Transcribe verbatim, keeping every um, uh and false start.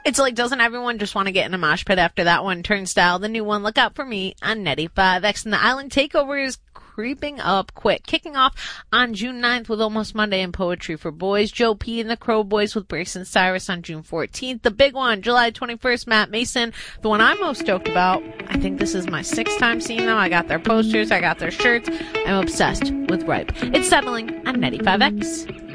It's like, doesn't everyone just want to get in a mosh pit after that one? Turnstile, the new one, Look Out For Me on ninety-five X. And the Island Takeover is creeping up quick. Kicking off on June ninth with Almost Monday and Poetry for Boys. Joe P. and the Crow Boys with Brace Cyrus on June fourteenth. The big one, July twenty-first, Matt Mason. The one I'm most stoked about. I think this is my sixth time seeing them. I got their posters. I got their shirts. I'm obsessed with Ripe. It's settling on ninety-five X.